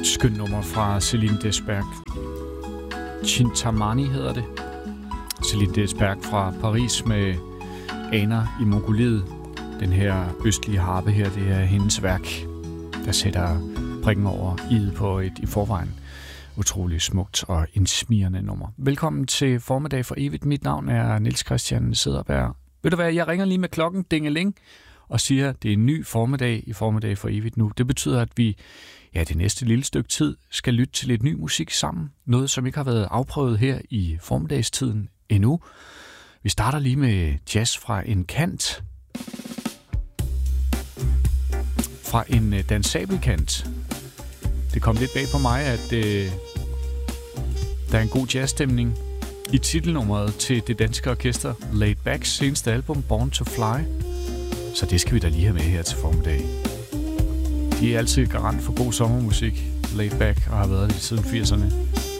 Skøn nummer fra Celine Desberg. Chintamani hedder det. Celine Desberg fra Paris med Aner i Mongoliet. Den her østlige harpe her, det er hendes værk, der sætter prikken over i'et på et i forvejen utroligt smukt og indsmirrende nummer. Velkommen til Formiddag for Evigt. Mit navn er Niels Christian Cederberg. Ved du hvad, jeg ringer lige med klokken dingeling og siger, at det er en ny formiddag i Formiddag for Evigt nu. Det betyder, at vi det næste lille stykke tid skal lytte til lidt ny musik sammen. Noget, som ikke har været afprøvet her i formiddagstiden endnu. Vi starter lige med jazz fra en kant. Fra en dansabel kant. Det kom lidt bag på mig, at der er en god jazzstemning i titelnummeret til det danske orkester Laid Backs seneste album Born to Fly. Så det skal vi da lige have med her til formiddag. De er altid garant for god sommermusik, Laid Back, og har været det siden 80'erne.